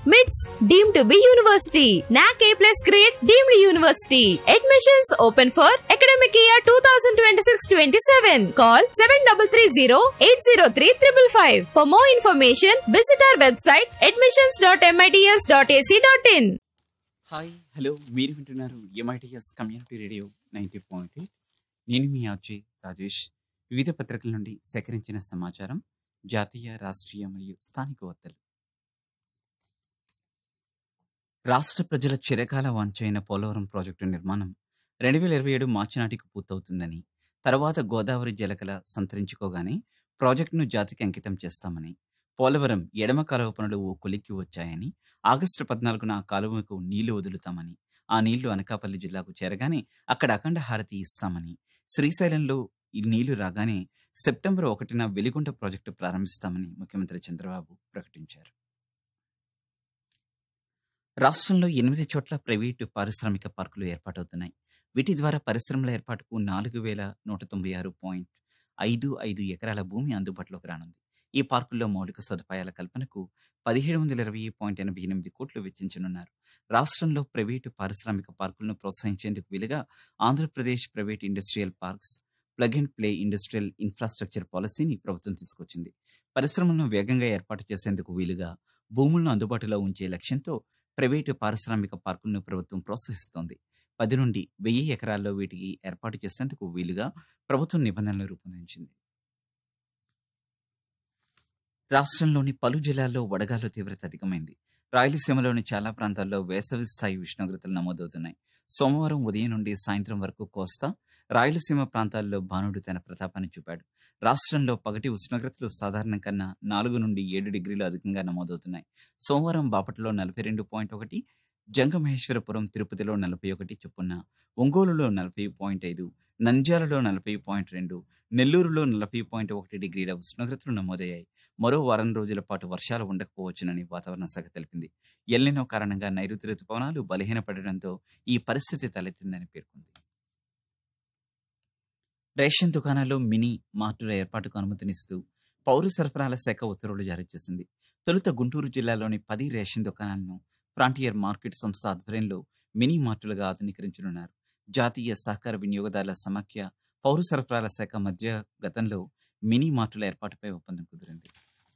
MITS deemed to be university. NAC A+ grade deemed university. Admissions open for academic year 2026-27. Call 7330-803-555. For more information, visit our website admissions.mits.ac.in. Hi hello మీరు వింటున్నారు MITS community radio 90.8. నేను మీ RJ Rajesh. వివిధ పత్రికల నుండి సేకరించిన సమాచారం, జాతీయ రాష్ట్రీయ మరియు స్థానిక వార్తలు. రాష్ట్ర ప్రజల చిరకాల వాంఛైన పోలవరం ప్రాజెక్టు నిర్మాణం 2027 మార్చి నాటికి పూర్తవుతుందని, తర్వాత గోదావరి జలకళ సంతరించుకోగానే ప్రాజెక్టును జాతికి అంకితం చేస్తామని, పోలవరం ఎడమ కాలువ పనులు ఓ కొలిక్కి వచ్చాయని, ఆగస్టు 14న ఆ కాలువకు నీళ్లు వదులుతామని, ఆ నీళ్లు అనకాపల్లి జిల్లాకు చేరగానే అక్కడ అఖండ హారతి ఇస్తామని, శ్రీశైలంలో ఈ నీళ్లు రాగానే సెప్టెంబర్ 1న వెలిగొండ ప్రాజెక్టు ప్రారంభిస్తామని ముఖ్యమంత్రి చంద్రబాబు ప్రకటించారు. రాష్ట్రంలో 8 చోట్ల ప్రైవేటు పారిశ్రామిక పార్కులు ఏర్పాటవుతున్నాయి. వీటి ద్వారా పరిశ్రమల ఏర్పాటుకు 4196.55 ఎకరాల భూమి అందుబాటులోకి రానుంది. ఈ పార్కుల్లో మౌలిక సదుపాయాల కల్పనకు 1720.88 కోట్లు వెచ్చించనున్నారు. రాష్ట్రంలో ప్రైవేటు పారిశ్రామిక పార్కులను ప్రోత్సహించేందుకు వీలుగా Andhra Pradesh private industrial parks plug and play industrial infrastructure పాలసీని ప్రభుత్వం తీసుకొచ్చింది. పరిశ్రమలను వేగంగా ఏర్పాటు చేసేందుకు వీలుగా భూములను అందుబాటులో ఉంచే లక్ష్యంతో ప్రైవేటు పారిశ్రామిక పార్కులను ప్రభుత్వం ప్రోత్సహిస్తోంది. 10 నుండి 1000 ఎకరాల్లో వీటికి ఏర్పాటు చేసేందుకు వీలుగా ప్రభుత్వం నిబంధనలు రూపొందించింది. రాష్ట్రంలోని పలు జిల్లాల్లో వడగాలుల తీవ్రత అధికమైంది. రాయలసీమలోని చాలా ప్రాంతాల్లో వేసవి స్థాయి ఉష్ణోగ్రతలు నమోదవుతున్నాయి. సోమవారం ఉదయం నుండి సాయంత్రం వరకు కోస్తా, రాయలసీమ ప్రాంతాల్లో భానుడు తన ప్రతాపాన్ని చూపాడు. రాష్ట్రంలో పగటి ఉష్ణోగ్రతలు సాధారణం కన్నా 4 నుండి 7 డిగ్రీలు అధికంగా నమోదవుతున్నాయి. సోమవారం బాపట్లలో 42.1, జంగమహేశ్వరపురం, తిరుపతిలో 41 చొప్పున, ఒంగోలులో 40.5, నంద్యాలలో 40.2, నెల్లూరులో 40.1 డిగ్రీల ఉష్ణోగ్రతలు నమోదయ్యాయి. మరో వారం రోజుల పాటు వర్షాలు ఉండకపోవచ్చునని వాతావరణ శాఖ తెలిపింది. ఎల్నినో కారణంగా నైరుతి రుతుపవనాలు బలహీనపడడంతో ఈ పరిస్థితి తలెత్తిందని పేర్కొంది. రేషన్ దుకాణాల్లో మినీ మార్టుల ఏర్పాటుకు అనుమతినిస్తూ పౌర సరఫరాల శాఖ ఉత్తర్వులు జారీ చేసింది. తొలుత గుంటూరు జిల్లాలోని 10 రేషన్ దుకాణాలను ఫ్రాంటియర్ మార్కెట్ సంస్థ ఆధ్వర్యంలో మినీ మార్టులుగా ఆధునీకరించనున్నారు. జాతీయ సహకార వినియోగదారుల సమాఖ్య, పౌర సరఫరాల శాఖ మధ్య గతంలో మినీ మార్టుల ఏర్పాటుపై ఒప్పందం కుదిరింది.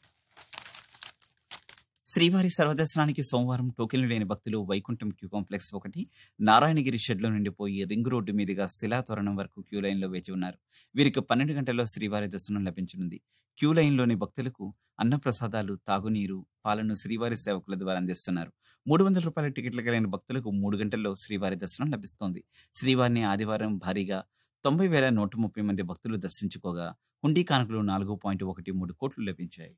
శ్రీవారి సర్వదర్శనానికి సోమవారం టోకెన్లు లేని భక్తులు వైకుంఠం క్యూ కాంప్లెక్స్ 1, నారాయణగిరి షెడ్లో నిండిపోయి రింగ్ రోడ్డు మీదుగా శిలాతోరణం వరకు క్యూ లైన్లో వేచి ఉన్నారు. వీరికి 12 గంటల్లో శ్రీవారి దర్శనం లభించనుంది. క్యూ లైన్లోని భక్తులకు అన్నప్రసాదాలు, తాగునీరు, పాలను శ్రీవారి సేవకుల ద్వారా అందిస్తున్నారు. 300 రూపాయల టికెట్లు కలిగిన భక్తులకు 3 గంటల్లో శ్రీవారి దర్శనం లభిస్తోంది. శ్రీవారిని ఆదివారం భారీగా 90,130 మంది భక్తులు దర్శించుకోగా హుండీ కానుకలు 4.13 కోట్లు లభించాయి.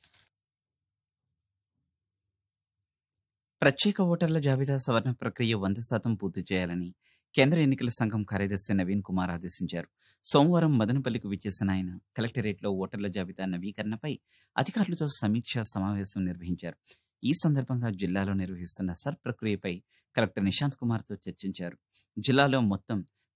ప్రత్యేక ఓటర్ల జాబితా సవరణ ప్రక్రియ 100% పూర్తి చేయాలని కేంద్ర ఎన్నికల సంఘం కార్యదర్శి నవీన్ కుమార్ ఆదేశించారు. సోమవారం మదనపల్లికి విచ్చేసిన ఆయన కలెక్టరేట్లో ఓటర్ల జాబితా నవీకరణపై అధికారులతో సమీక్షా సమావేశం నిర్వహించారు. ఈ సందర్భంగా జిల్లాలో నిర్వహిస్తున్న సర్ ప్రక్రియపై కలెక్టర్ నిశాంత్ కుమార్తో చర్చించారు. జిల్లాలో మొత్తం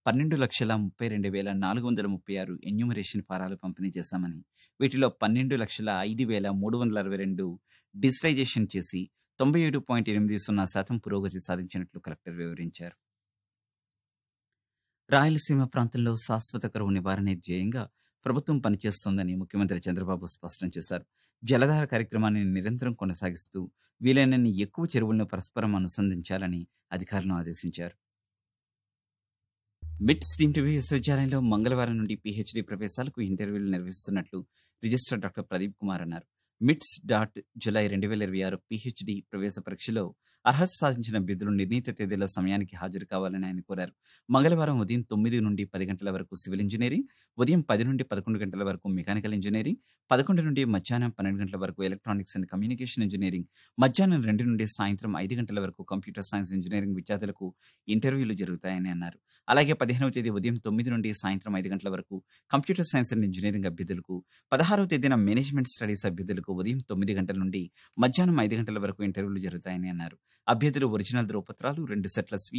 12,32,436 ఎన్యూమరేషన్ ఫారాలు పంపిణీ చేశామని, వీటిలో 12,05,362 డిజిటైజేషన్ చేసి 97.80% పురోగతి సాధించినట్లు కలెక్టర్ వివరించారు. రాయలసీమ ప్రాంతంలో శాశ్వత కరువు నివారణే ధ్యేయంగా ప్రభుత్వం పనిచేస్తోందని ముఖ్యమంత్రి చంద్రబాబు స్పష్టం చేశారు. జలధార కార్యక్రమాన్ని నిరంతరం కొనసాగిస్తూ వీలైనన్ని ఎక్కువ చెరువులను పరస్పరం అనుసంధించాలని అధికారులను ఆదేశించారు. మిట్స్ డీమ్డ్ విశ్వవిద్యాలయంలో మంగళవారం నుండి PhD ప్రవేశాలకు ఇంటర్వ్యూలు నిర్వహిస్తున్నట్లు రిజిస్ట్రార్ డాక్టర్ ప్రదీప్ కుమార్ అన్నారు. జూలై 2026 PhD ప్రవేశ పరీక్షలో అర్హత సాధించిన అభ్యర్థులు నిర్ణీత తేదీలో సమయానికి హాజరు కావాలని ఆయన కోరారు. మంగళవారం ఉదయం 9 నుండి 10 గంటల వరకు సివిల్ ఇంజనీరింగ్, ఉదయం 10 నుండి 11 గంటల వరకు మెకానికల్ ఇంజనీరింగ్, 11 నుండి మధ్యాహ్నం 12 గంటల వరకు ఎలక్ట్రానిక్స్ అండ్ కమ్యూనికేషన్ ఇంజనీరింగ్, మధ్యాహ్నం 2 నుండి సాయంత్రం 5 గంటల వరకు కంప్యూటర్ సైన్స్ ఇంజనీరింగ్ విద్యార్థులకు ఇంటర్వ్యూలు జరుగుతాయని అన్నారు. అలాగే 15వ తేదీ ఉదయం 9 నుండి సాయంత్రం 5 గంటల వరకు కంప్యూటర్ సైన్స్ అండ్ ఇంజనీరింగ్ అభ్యర్థులకు, 16వ తేదీన మేనేజ్మెంట్ స్టడీస్ అభ్యర్థులకు ఉదయం 9 గంటల నుండి మధ్యాహ్నం 5 గంటల వరకు ఇంటర్వ్యూలు జరుగుతాయని అన్నారు. అభ్యర్థులు ఒరిజినల్ ధ్రువపత్రాలు, 2 సెట్ల